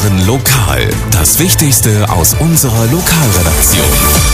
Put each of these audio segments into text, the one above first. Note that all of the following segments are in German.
hören lokal das Wichtigste aus unserer Lokalredaktion.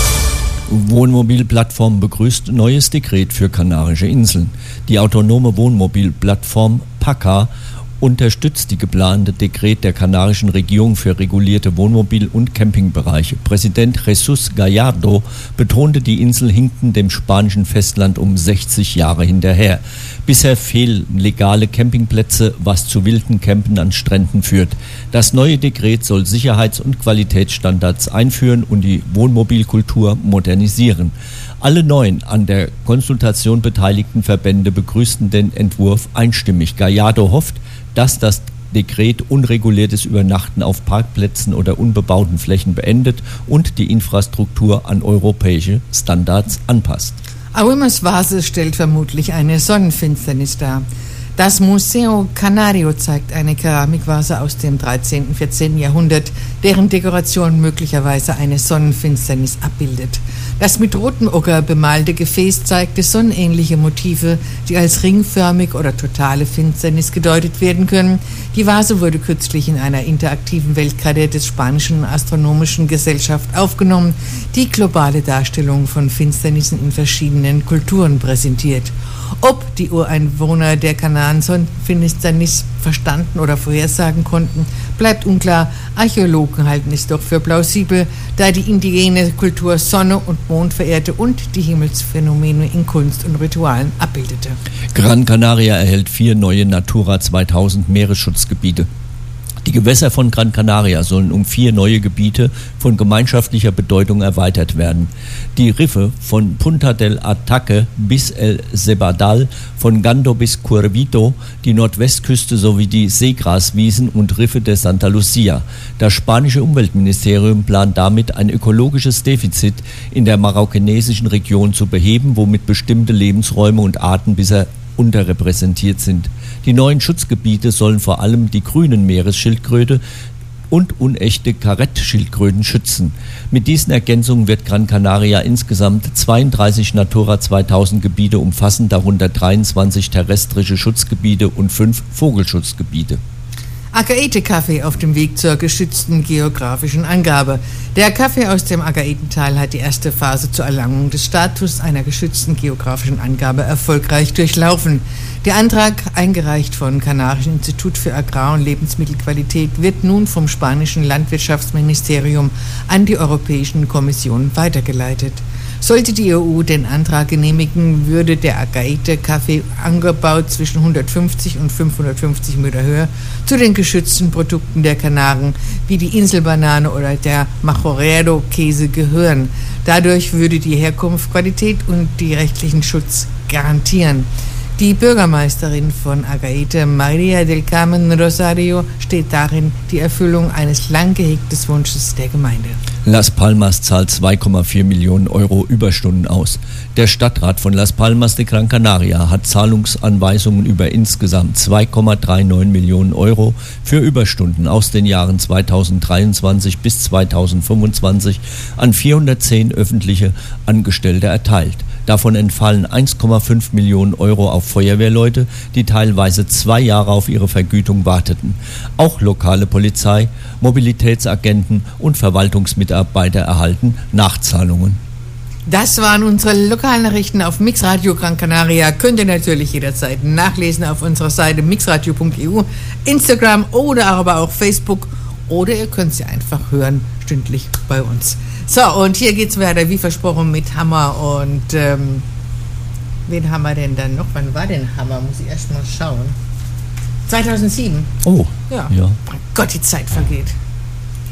Wohnmobilplattform begrüßt neues Dekret für Kanarische Inseln. Die autonome Wohnmobilplattform PACA unterstützt die geplante Dekret der kanarischen Regierung für regulierte Wohnmobil- und Campingbereiche. Präsident Jesús Gallardo betonte, die Insel hinkten dem spanischen Festland um 60 Jahre hinterher. Bisher fehlen legale Campingplätze, was zu wilden Campen an Stränden führt. Das neue Dekret soll Sicherheits- und Qualitätsstandards einführen und die Wohnmobilkultur modernisieren. Alle 9 an der Konsultation beteiligten Verbände begrüßten den Entwurf einstimmig. Gallardo hofft, dass das Dekret unreguliertes Übernachten auf Parkplätzen oder unbebauten Flächen beendet und die Infrastruktur an europäische Standards anpasst. Auimers Vase stellt vermutlich eine Sonnenfinsternis dar. Das Museo Canario zeigt eine Keramikvase aus dem 13. und 14. Jahrhundert, deren Dekoration möglicherweise eine Sonnenfinsternis abbildet. Das mit rotem Ocker bemalte Gefäß zeigte sonnenähnliche Motive, die als ringförmig oder totale Finsternis gedeutet werden können. Die Vase wurde kürzlich in einer interaktiven Weltkarte des Spanischen Astronomischen Gesellschaft aufgenommen, die globale Darstellung von Finsternissen in verschiedenen Kulturen präsentiert. Ob die Ureinwohner der Kanaren Sonnenfinsternis verstanden oder vorhersagen konnten, bleibt unklar. Archäologen halten es doch für plausibel, da die indigene Kultur Sonne und Mond verehrte und die Himmelsphänomene in Kunst und Ritualen abbildete. Gran Canaria erhält 4 neue Natura 2000 Meeresschutzgebiete. Die Gewässer von Gran Canaria sollen um 4 neue Gebiete von gemeinschaftlicher Bedeutung erweitert werden. Die Riffe von Punta del Ataque bis El Cebadal, von Gando bis Cuervito, die Nordwestküste sowie die Seegraswiesen und Riffe der Santa Lucia. Das spanische Umweltministerium plant damit, ein ökologisches Defizit in der marokkanesischen Region zu beheben, womit bestimmte Lebensräume und Arten bisher unterrepräsentiert sind. Die neuen Schutzgebiete sollen vor allem die grünen Meeresschildkröte und unechte Karettschildkröten schützen. Mit diesen Ergänzungen wird Gran Canaria insgesamt 32 Natura 2000 Gebiete umfassen, darunter 23 terrestrische Schutzgebiete und 5 Vogelschutzgebiete. Agaete-Kaffee auf dem Weg zur geschützten geografischen Angabe. Der Kaffee aus dem Agaetental hat die erste Phase zur Erlangung des Status einer geschützten geografischen Angabe erfolgreich durchlaufen. Der Antrag, eingereicht vom Kanarischen Institut für Agrar- und Lebensmittelqualität, wird nun vom spanischen Landwirtschaftsministerium an die Europäische Kommission weitergeleitet. Sollte die EU den Antrag genehmigen, würde der Agaete-Kaffee, angebaut zwischen 150 und 550 Meter Höhe, zu den geschützten Produkten der Kanaren wie die Inselbanane oder der Majorero-Käse gehören. Dadurch würde die Herkunft, Qualität und die rechtlichen Schutz garantieren. Die Bürgermeisterin von Agaete, Maria del Carmen Rosario, steht darin die Erfüllung eines lang gehegten Wunsches der Gemeinde. Las Palmas zahlt 2,4 Millionen Euro Überstunden aus. Der Stadtrat von Las Palmas de Gran Canaria hat Zahlungsanweisungen über insgesamt 2,39 Millionen Euro für Überstunden aus den Jahren 2023 bis 2025 an 410 öffentliche Angestellte erteilt. Davon entfallen 1,5 Millionen Euro auf Feuerwehrleute, die teilweise 2 Jahre auf ihre Vergütung warteten. Auch lokale Polizei, Mobilitätsagenten und Verwaltungsmitarbeiter erhalten Nachzahlungen. Das waren unsere Lokalnachrichten auf Mixradio Gran Canaria. Könnt ihr natürlich jederzeit nachlesen auf unserer Seite mixradio.eu, Instagram oder aber auch Facebook. Oder ihr könnt sie einfach hören, stündlich bei uns. So, und hier geht's weiter, wie versprochen, mit Hammer. Und wen haben wir denn dann noch? Wann war denn Hammer? Muss ich erst mal schauen. 2007. Oh, ja. Ja. Mein Gott, die Zeit vergeht.